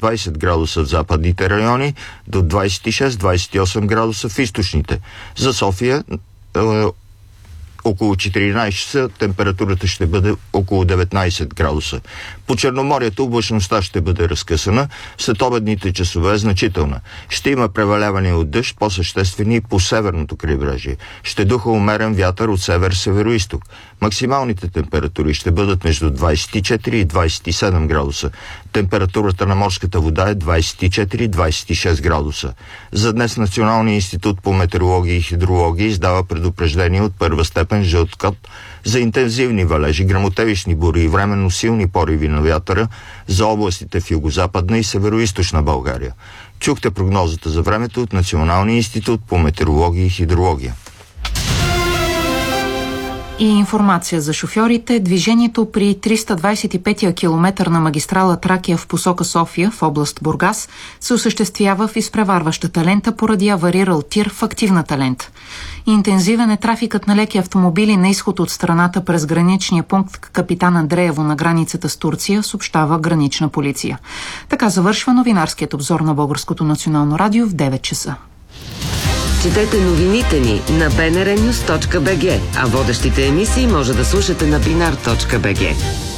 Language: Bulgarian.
19-20 градуса в западните райони, до 26-28 градуса в източните. За София около 14 часа температурата ще бъде около 19 градуса. По Черноморието облачността ще бъде разкъсана, след обедните часове значителна. Ще има преваляване от дъжд, по-съществени по северното крайбрежие. Ще духа умерен вятър от север-североизток. Максималните температури ще бъдат между 24 и 27 градуса. Температурата на морската вода е 24-26 градуса. За днес Националният институт по метеорология и хидрология издава предупреждение от първа степен жълт код за интензивни валежи, гръмотевични бури и временно силни пориви на вятъра за областите в югозападна и североизточна България. Чухте прогнозата за времето от Националния институт по метеорология и хидрология. И информация за шофьорите. Движението при 325-я километър на магистрала Тракия в посока София, в област Бургас, се осъществява в изпреварващата лента поради аварирал тир в активната лента. Интензивен е трафикът на леки автомобили на изход от страната през граничния пункт Капитан Андреево на границата с Турция, съобщава Гранична полиция. Така завършва новинарският обзор на Българското национално радио в 9 часа. Четете новините ни на bnrnews.bg, а водещите емисии може да слушате на binar.bg.